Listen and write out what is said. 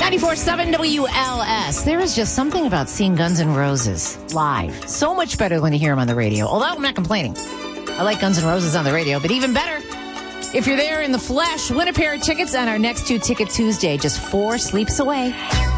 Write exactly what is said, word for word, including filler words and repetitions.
ninety-four point seven W L S. There is just something about seeing Guns N' Roses live. So much better when you hear them on the radio. Although I'm not complaining. I like Guns N' Roses on the radio, but even better, if you're there in the flesh, win a pair of tickets on our next two Ticket Tuesday, just four sleeps away.